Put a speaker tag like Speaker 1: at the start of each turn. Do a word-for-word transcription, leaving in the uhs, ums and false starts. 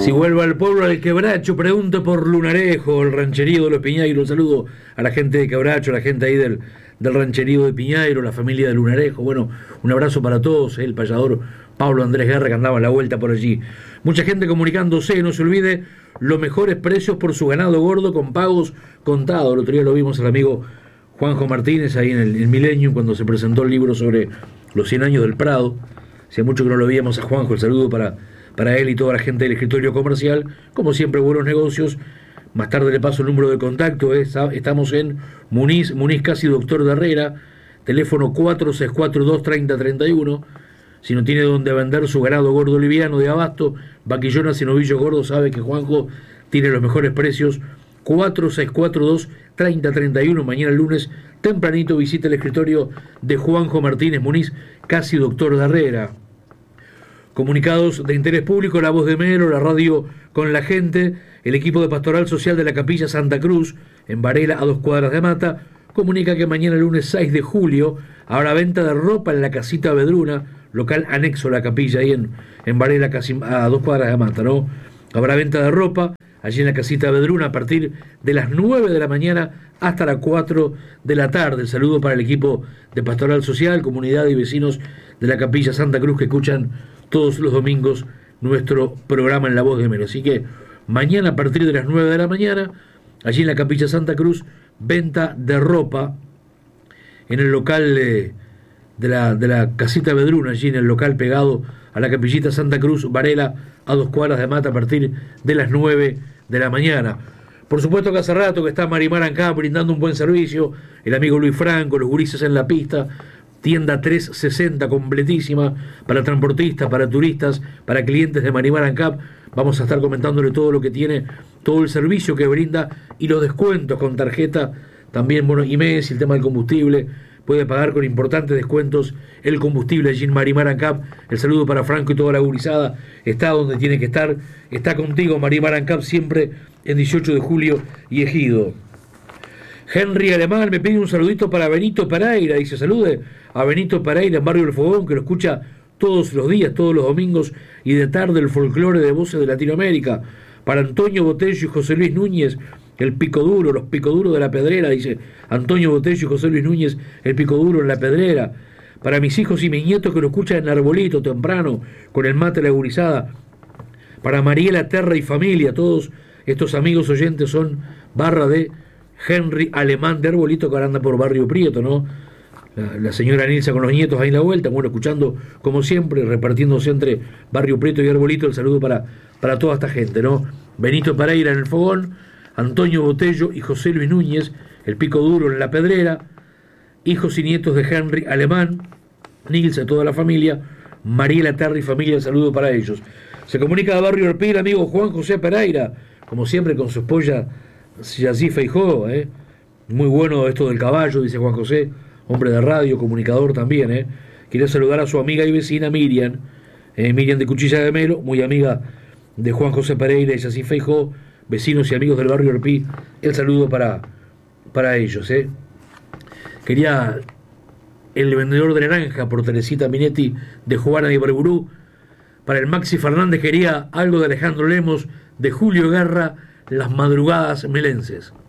Speaker 1: Si vuelvo al pueblo del Quebracho, pregunto por Lunarejo, el rancherío de los Piñairos. Un saludo a la gente de Quebracho, a la gente ahí del, del rancherío de Piñairo, la familia de Lunarejo. Bueno, un abrazo para todos, el payador Pablo Andrés Guerra, que andaba en la vuelta por allí. Mucha gente comunicándose, no se olvide, los mejores precios por su ganado gordo con pagos contados. El otro día lo vimos al amigo Juanjo Martínez ahí en el, el Millennium, cuando se presentó el libro sobre los cien años del Prado. Hacía mucho que no lo veíamos a Juanjo, el saludo para, para él y toda la gente del escritorio comercial. Como siempre, buenos negocios. Más tarde le paso el número de contacto, ¿eh? Estamos en Muniz, Muniz casi Doctor de Herrera, teléfono cuatro seis cuatro dos, tres cero tres uno. Si no tiene donde vender su ganado gordo liviano de abasto, vaquillonas y novillos gordos, sabe que Juanjo tiene los mejores precios. Cuatro seis cuatro dos, tres cero tres uno. Mañana lunes tempranito visita el escritorio de Juanjo Martínez Muniz, casi Doctor de Herrera. Comunicados de interés público, La Voz de Melo, la radio con la gente. El equipo de Pastoral Social de la Capilla Santa Cruz, en Varela, a dos cuadras de Mata, comunica que mañana lunes seis de julio habrá venta de ropa en la Casita Vedruna, local anexo a la capilla, ahí en, en Varela, casi a dos cuadras de Mata, ¿no? Habrá venta de ropa allí en la Casita Vedruna a partir de las nueve de la mañana hasta las cuatro de la tarde. El saludo para el equipo de Pastoral Social, comunidad y vecinos de la Capilla Santa Cruz que escuchan todos los domingos nuestro programa en La Voz de Melo. Así que mañana a partir de las nueve de la mañana, allí en la Capilla Santa Cruz, venta de ropa en el local eh, de, la, de la Casita Vedruna, allí en el local pegado a la Capillita Santa Cruz, Varela, a dos cuadras de Mata, a partir de las nueve de la mañana. Por supuesto que hace rato que está Marimar Ancap brindando un buen servicio, el amigo Luis Franco, los gurises en la pista, tienda trescientos sesenta completísima para transportistas, para turistas, para clientes de Marimar Ancap. Vamos a estar comentándole todo lo que tiene, todo el servicio que brinda y los descuentos con tarjeta, también, bueno, y mes, el tema del combustible, puede pagar con importantes descuentos el combustible allí en Marimar Ancap. El saludo para Franco y toda la gurizada, está donde tiene que estar, está contigo Marimar Ancap, siempre en dieciocho de julio y Ejido. Henry Alemán me pide un saludito para Benito Pereira, dice salude a Benito Pereira en Barrio El Fogón, que lo escucha todos los días, todos los domingos y de tarde, el folclore de voces de Latinoamérica. Para Antonio Botello y José Luis Núñez, el pico duro, los pico duros de la Pedrera, dice Antonio Botello y José Luis Núñez, el pico duro en la Pedrera. Para mis hijos y mis nietos que lo escuchan en Arbolito temprano, con el mate la gurizada. Para Mariela Terra y familia, todos estos amigos oyentes son barra de Henry Alemán de Arbolito, que ahora anda por Barrio Prieto, ¿no? La, la señora Nilsa con los nietos ahí en la vuelta, bueno, escuchando como siempre, repartiéndose entre Barrio Prieto y Arbolito. El saludo para, para toda esta gente, ¿no? Benito Pereira en el Fogón, Antonio Botello y José Luis Núñez, el pico duro en la Pedrera, hijos y nietos de Henry Alemán, Nilsa, toda la familia, Mariela Terra y familia, el saludo para ellos. Se comunica de Barrio Orpí el amigo Juan José Pereira, como siempre con su esposa Yací Feijó, ¿eh? Muy bueno esto del caballo, dice Juan José, hombre de radio, comunicador también, ¿eh? Quiere saludar a su amiga y vecina Miriam, eh, Miriam de Cuchilla de Melo, muy amiga de Juan José Pereira y Yací Feijó, vecinos y amigos del Barrio Orpí, el saludo para, para ellos, ¿eh? Quería el vendedor de naranja por Teresita Minetti de Juana de Ibarburú. Para el Maxi Fernández quería algo de Alejandro Lemos, de Julio Guerra, Las Madrugadas Melenses.